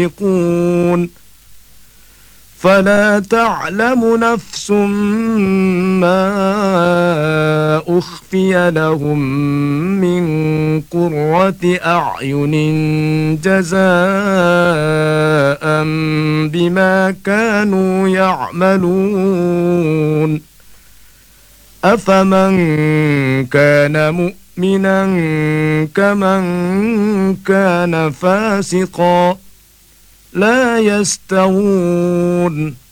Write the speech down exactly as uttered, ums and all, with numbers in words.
ينفقون فلا تعلم نفس ما أخفي لهم من قرة أعين جزاء بما كانوا يعملون أفمن كان مؤمنا كمن كان فاسقا لا يستوون